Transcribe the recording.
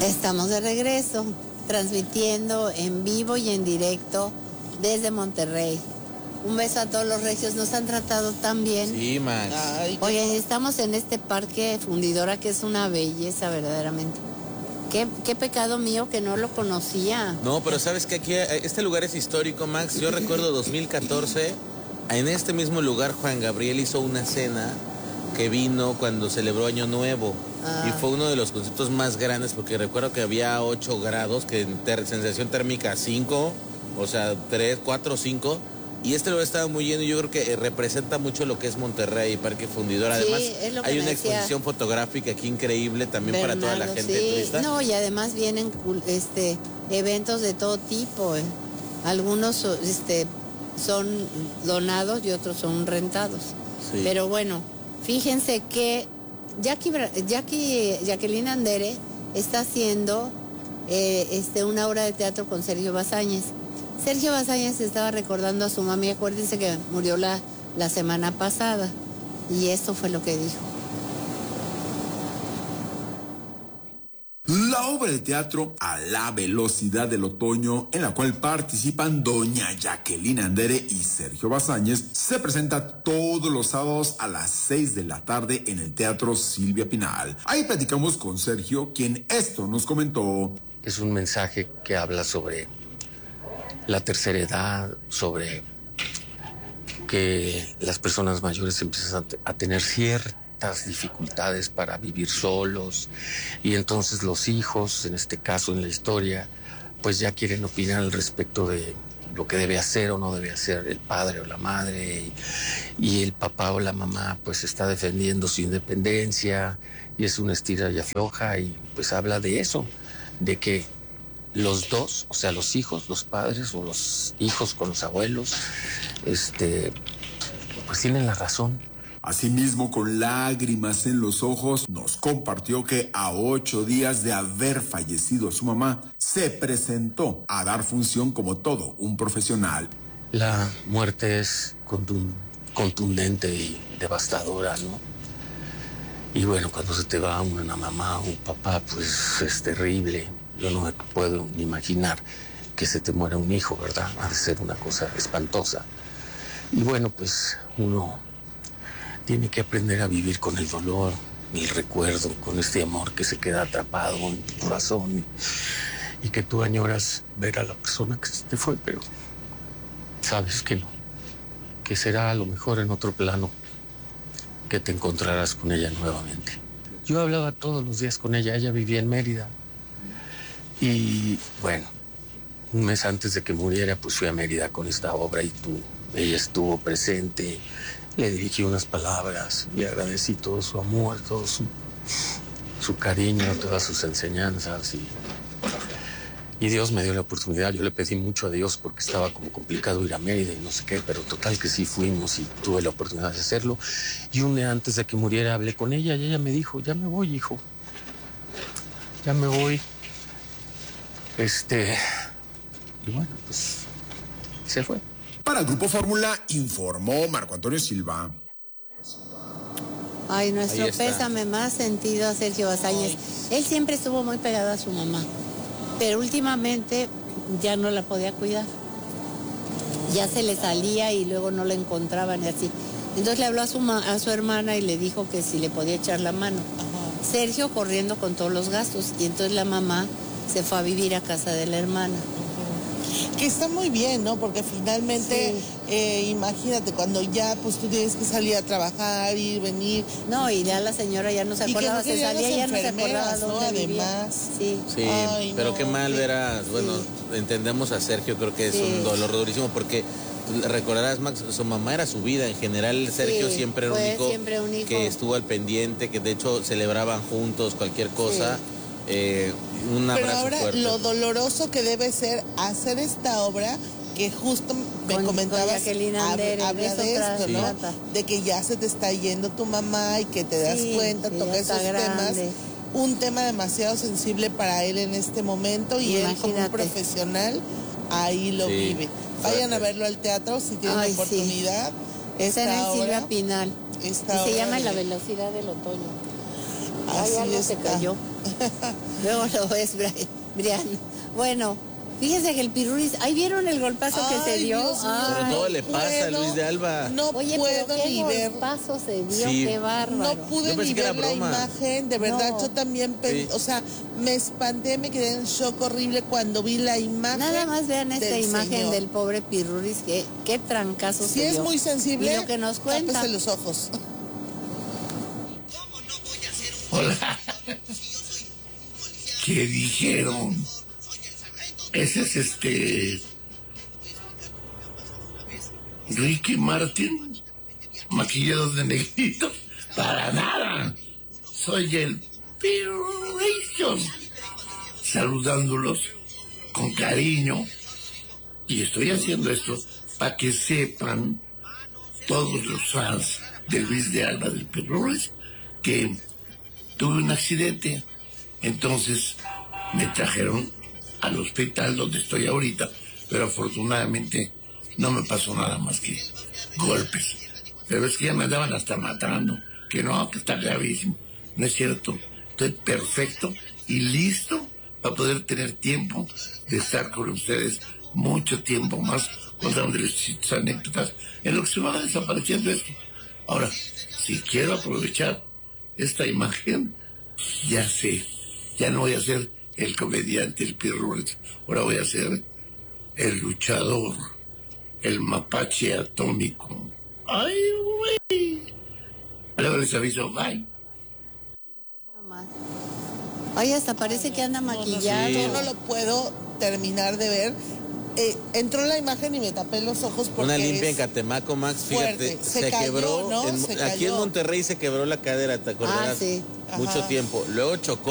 Estamos de regreso, transmitiendo en vivo y en directo desde Monterrey. Un beso a todos los regios, nos han tratado tan bien. Sí, Max. Oye, estamos en este parque fundidora que es una belleza verdaderamente. Qué pecado mío que no lo conocía. No, pero sabes que aquí, este lugar es histórico, Max. Yo recuerdo 2014, en este mismo lugar Juan Gabriel hizo una cena que vino cuando celebró Año Nuevo. Y fue uno de los conciertos más grandes porque recuerdo que había 8 grados, que en sensación térmica 5, o sea, 3, 4, 5. Y este lugar estaba muy lleno y yo creo que representa mucho lo que es Monterrey, Parque Fundidor. Además, sí, hay una exposición fotográfica aquí increíble también Bernardo, para toda la gente sí. turista. No, y además vienen eventos de todo tipo. Algunos son donados y otros son rentados. Sí. Pero bueno, fíjense que Jacqueline Andere está haciendo una obra de teatro con Sergio Bazáñez. Sergio Bazáñez estaba recordando a su mami, acuérdense que murió la semana pasada, y esto fue lo que dijo. La obra de teatro A la velocidad del otoño, en la cual participan doña Jacqueline Andere y Sergio Bazáñez, se presenta todos los sábados a las 6 de la tarde en el Teatro Silvia Pinal. Ahí platicamos con Sergio, quien esto nos comentó. Es un mensaje que habla sobre la tercera edad, sobre que las personas mayores empiezan a tener ciertas dificultades para vivir solos, y entonces los hijos, en este caso en la historia, pues ya quieren opinar al respecto de lo que debe hacer o no debe hacer el padre o la madre, y el papá o la mamá pues está defendiendo su independencia, y es una estira y afloja, y pues habla de eso, de que los dos, o sea, los hijos, los padres o los hijos con los abuelos, pues tienen la razón. Asimismo, con lágrimas en los ojos, nos compartió que a 8 días de haber fallecido su mamá, se presentó a dar función como todo un profesional. La muerte es contundente y devastadora, ¿no? Y bueno, cuando se te va una mamá o un papá, pues es terrible. Yo no me puedo ni imaginar que se te muera un hijo, ¿verdad? Ha de ser una cosa espantosa. Y bueno, pues uno tiene que aprender a vivir con el dolor, el recuerdo, con este amor que se queda atrapado en tu corazón, y que tú añoras ver a la persona que se te fue, pero sabes que no, que será a lo mejor en otro plano que te encontrarás con ella nuevamente. Yo hablaba todos los días con ella vivía en Mérida. Y bueno, un mes antes de que muriera, pues fui a Mérida con esta obra y ella estuvo presente, le dirigí unas palabras, le agradecí todo su amor, todo su cariño, todas sus enseñanzas, y Dios me dio la oportunidad. Yo le pedí mucho a Dios porque estaba como complicado ir a Mérida y no sé qué, pero total que sí fuimos y tuve la oportunidad de hacerlo. Y un día antes de que muriera hablé con ella y ella me dijo: ya me voy, hijo, ya me voy. Y bueno, pues se fue. Para el Grupo Fórmula informó Marco Antonio Silva. Ay, nuestro pésame más sentido a Sergio Bazáñez. Él siempre estuvo muy pegado a su mamá, pero últimamente ya no la podía cuidar. Ya se le salía y luego no la encontraban y así. Entonces le habló a su hermana y le dijo que si le podía echar la mano. Sergio corriendo con todos los gastos, y entonces la mamá se fue a vivir a casa de la hermana. Que está muy bien, ¿no? Porque finalmente, sí. Imagínate, cuando ya pues tú tienes que salir a trabajar, ir, venir. No, y ya la señora ya no se acordaba, se salía y ya no se acordaba dónde vivía. Además. Sí, Ay, pero no, qué mal ver a... Bueno, entendemos a Sergio, creo que es un dolor durísimo, porque recordarás, Max, su mamá era su vida. En general, Sergio siempre era un hijo que estuvo al pendiente, que de hecho celebraban juntos cualquier cosa. Un abrazo. Pero ahora fuerte. Lo doloroso que debe ser hacer esta obra, que justo me comentabas, habla de esto, ¿no? De que ya se te está yendo tu mamá y que te das cuenta, toca esos temas. Un tema demasiado sensible para él en este momento, y él como un profesional ahí lo vive. Vayan a verlo al teatro si tienen la oportunidad. Está en el Silvia Pinal. Se llama La velocidad del otoño. Así no se cayó. Luego lo ves, Brian. Bueno, fíjense que el Pirruris, ahí vieron el golpazo que se dio. Pero todo le pasa a Luis de Alba. No puedo ni ver. ¿Qué golpazo se dio? Sí. Qué bárbaro. No pude ni ver la imagen, de verdad, yo también, o sea, me espanté, me quedé en shock horrible cuando vi la imagen. Nada más vean esta imagen del pobre Pirruris, qué trancazo se dio. Si es muy sensible, y lo que nos cuenta. tápese los ojos. Hola. ¿Qué dijeron? Ese es Ricky Martin, maquillado de negrito. Para nada. Soy el Pirruris, saludándolos con cariño. Y estoy haciendo esto para que sepan todos los fans de Luis de Alba del Pirruris que tuve un accidente. Entonces me trajeron al hospital donde estoy ahorita, pero afortunadamente no me pasó nada más que golpes. Pero es que ya me andaban hasta matando, que no, que está gravísimo. No es cierto, estoy perfecto y listo para poder tener tiempo de estar con ustedes mucho tiempo más, contándoles anécdotas en lo que se va desapareciendo esto. Ahora, si quiero aprovechar esta imagen, ya sé, ya no voy a ser el comediante, el Pirruris, ahora voy a ser el luchador, el mapache atómico. ¡Ay, güey! Luego les aviso, bye. Ay, hasta parece que anda maquillado. Yo no lo puedo terminar de ver. Entró la imagen y me tapé los ojos porque una limpia en Catemaco, Max, fíjate, se cayó, quebró, ¿no? aquí en Monterrey se quebró la cadera, ¿te acordarás? Sí. Mucho tiempo, luego chocó